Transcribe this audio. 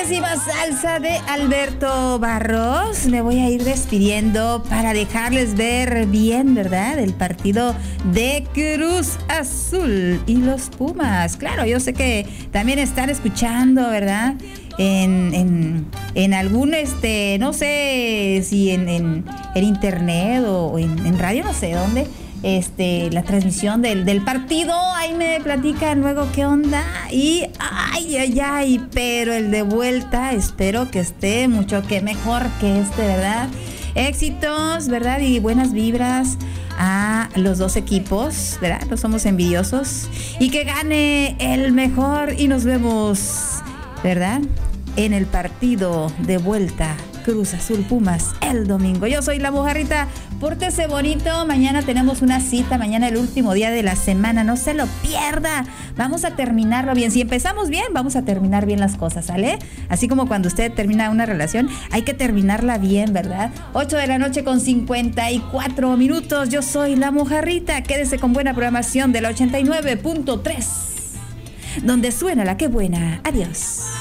y más salsa de Alberto Barros. Me voy a ir despidiendo para dejarles ver bien, ¿verdad? El partido de Cruz Azul y los Pumas. Claro, yo sé que también están escuchando, ¿verdad? En algún, no sé si en internet o en radio, no sé dónde. La transmisión del partido, ahí me platican luego qué onda y ay, pero el de vuelta espero que esté mucho que mejor que ¿verdad? Éxitos, ¿verdad? Y buenas vibras a los dos equipos, ¿verdad? No somos envidiosos y que gane el mejor y nos vemos, ¿verdad? En el partido de vuelta Cruz Azul Pumas el domingo. Yo soy la Mojarrita, pórtese bonito, mañana tenemos una cita, mañana el último día de la semana, no se lo pierda, vamos a terminarlo bien, si empezamos bien, vamos a terminar bien las cosas, ¿sale? Así como cuando usted termina una relación, hay que terminarla bien, ¿verdad? 8:54 p.m, yo soy la Mojarrita, quédese con buena programación de la 89.3, donde suena la que buena. Adiós.